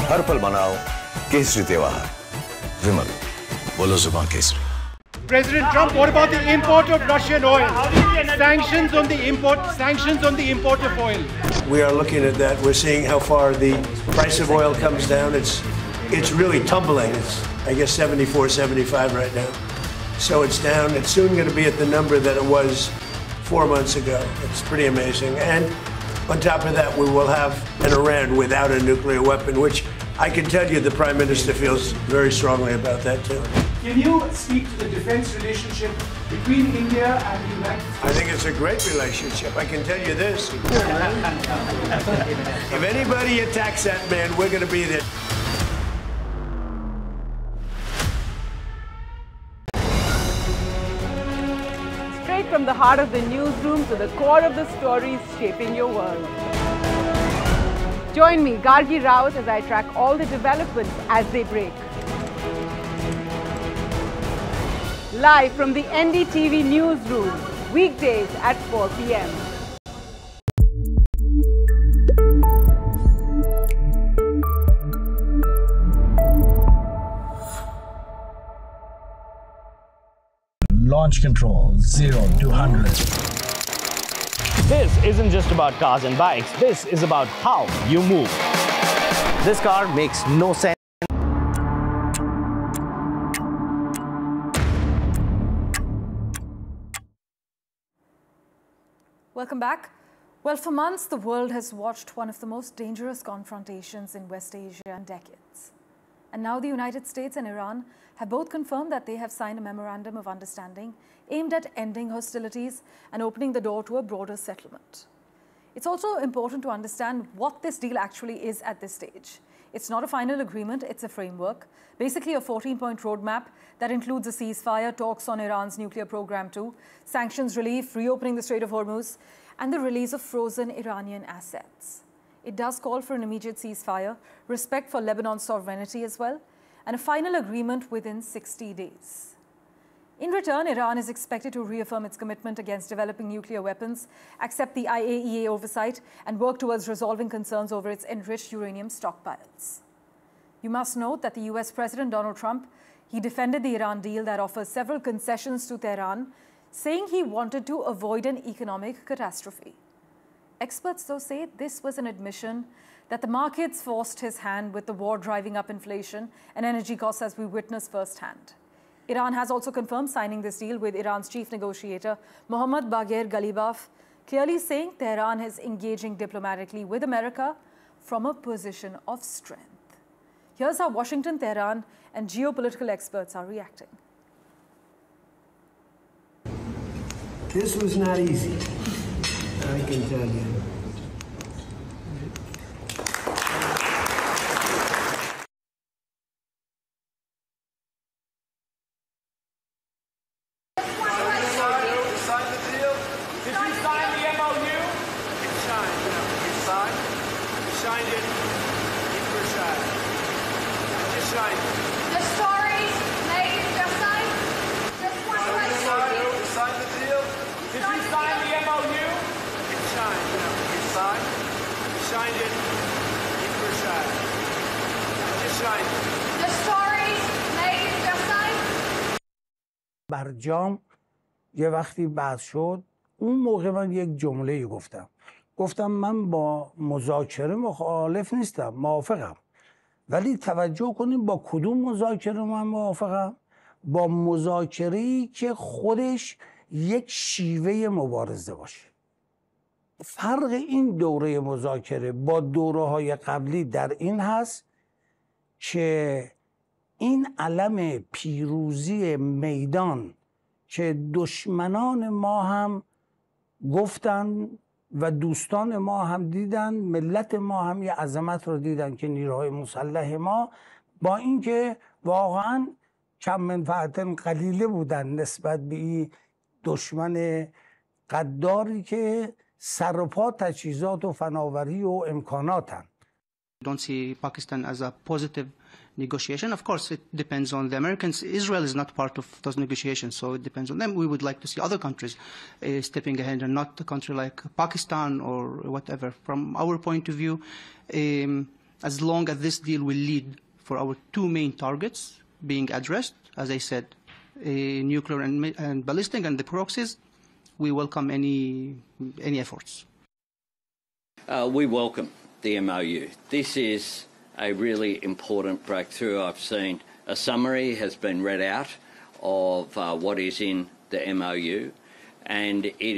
हर पल मनाओ केसरी त्योहार। विमल, बोलो जुबान Kesari. President Trump, what about the import of Russian oil? Sanctions on the import of oil. We are looking at that. We're seeing how far the price of oil comes down. It's really tumbling. It's, I guess, 74, 75 right now. So it's down. It's soon going to be at the number that it was 4 months ago. It's pretty amazing. And on top of that, we will have an Iran without a nuclear weapon, which I can tell you the Prime Minister feels very strongly about that too. Can you speak to the defense relationship between India and the United States? I think it's a great relationship. I can tell you this. If anybody attacks that man, we're going to be there. Straight from the heart of the newsroom to the core of the stories shaping your world. Join me, Gargi Raut, as I track all the developments as they break. Live from the NDTV newsroom, weekdays at 4 p.m. Launch control 0 to 100. This isn't just about cars and bikes. This is about how you move. This car makes no sense. Welcome back. Well, for months, the world has watched one of the most dangerous confrontations in West Asia in decades. And now the United States and Iran have both confirmed that they have signed a memorandum of understanding aimed at ending hostilities and opening the door to a broader settlement. It's also important to understand what this deal actually is at this stage. It's not a final agreement, it's a framework, basically a 14-point roadmap that includes a ceasefire, talks on Iran's nuclear program too, sanctions relief, reopening the Strait of Hormuz, and the release of frozen Iranian assets. It does call for an immediate ceasefire, respect for Lebanon's sovereignty as well, and a final agreement within 60 days. In return, Iran is expected to reaffirm its commitment against developing nuclear weapons, accept the IAEA oversight, and work towards resolving concerns over its enriched uranium stockpiles. You must note that the US President Donald Trump, he defended the Iran deal that offers several concessions to Tehran, saying he wanted to avoid an economic catastrophe. Experts, though, say this was an admission that the markets forced his hand with the war driving up inflation and energy costs as we witnessed firsthand. Iran has also confirmed signing this deal with Iran's chief negotiator, Mohammad Bagher Ghalibaf, clearly saying Tehran is engaging diplomatically with America from a position of strength. Here's how Washington, Tehran, and geopolitical experts are reacting. This was not easy, I can tell you. برجام یه وقتی بحث شد اون موقع من یک جمله گفتم من با مذاکره مخالف نیستم، موافقم، ولی توجه کنیم با کدوم مذاکره من موافقم؟ با مذاکره‌ای که خودش یک شیوه مبارزه باشه. فرق این دوره مذاکره با دوره‌های قبلی در این هست که این علم پیروزی میدان که دشمنان ما هم گفتن و دوستان ما هم دیدن، ملت ما هم یه عظمت رو دیدن که نیروهای مسلح ما با اینکه واقعا کم منفعت قلیله بودن نسبت به این دشمن غداری که سر و پا تجهیزات و فناوری و امکاناتن. Don't see Pakistan as a positive negotiation. Of course, it depends on the Americans. Israel is not part of those negotiations, so it depends on them. We would like to see other countries stepping ahead and not a country like Pakistan or whatever. From our point of view, as long as this deal will lead for our two main targets being addressed, as I said, nuclear and ballistic and the proxies, we welcome any efforts. We welcome the MOU. This is a really important breakthrough. I've seen a summary has been read out of what is in the MOU, and it